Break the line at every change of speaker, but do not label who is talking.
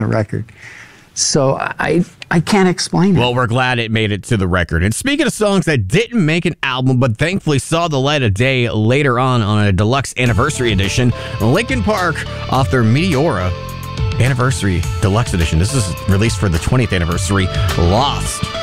the record. So I can't explain it.
Well, we're glad it made it to the record. And speaking of songs that didn't make an album, but thankfully saw the light of day later on a deluxe anniversary edition, Linkin Park off their Meteora Anniversary Deluxe Edition. This is released for the 20th anniversary. Lost.